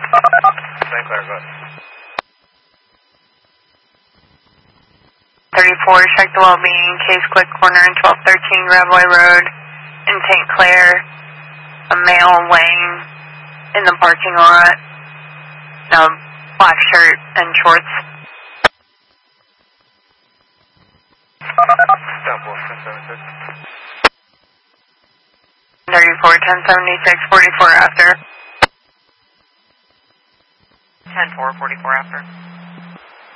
St. Clair, go ahead. 34, check the well-being, case quick corner in 1213 Ravoy Road in St. Clair. A male laying in the parking lot. Black shirt and shorts. Stop, 1076. 34, 1076, 44 after. 10-4, 44 after.